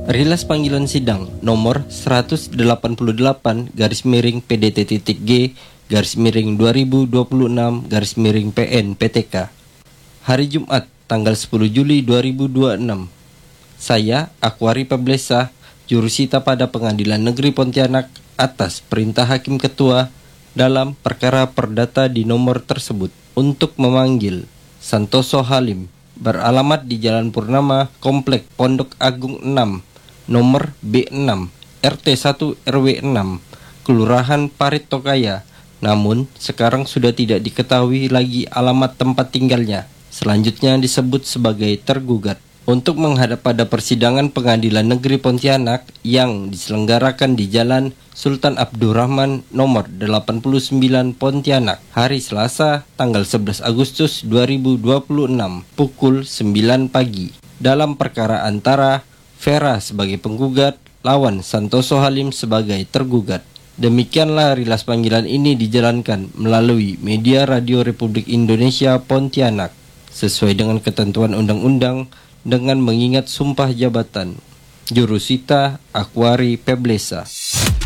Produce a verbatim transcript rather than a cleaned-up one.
Rilas panggilan sidang nomor seratus delapan puluh delapan garis miring P D T titik G garis miring dua ribu dua puluh enam garis miring P N P T K. Hari Jumat tanggal sepuluh Juli dua ribu dua puluh enam. Saya Akwari Peblesa, jurusita pada Pengadilan Negeri Pontianak atas perintah Hakim Ketua dalam perkara perdata di nomor tersebut untuk memanggil Santoso Halim, beralamat di Jalan Purnama, Komplek Pondok Agung enam, nomor B enam, R T satu R W enam, Kelurahan Parit Tokaya. Namun sekarang sudah tidak diketahui lagi alamat tempat tinggalnya. Selanjutnya disebut sebagai tergugat, untuk menghadap pada persidangan Pengadilan Negeri Pontianak yang diselenggarakan di Jalan Sultan Abdurrahman nomor delapan puluh sembilan Pontianak hari Selasa tanggal sebelas Agustus dua ribu dua puluh enam pukul sembilan pagi dalam perkara antara Vera sebagai penggugat lawan Santoso Halim sebagai tergugat. Demikianlah rilas panggilan ini dijalankan melalui media Radio Republik Indonesia Pontianak sesuai dengan ketentuan undang-undang dengan mengingat sumpah jabatan. Jurusita Akwari Peblesa.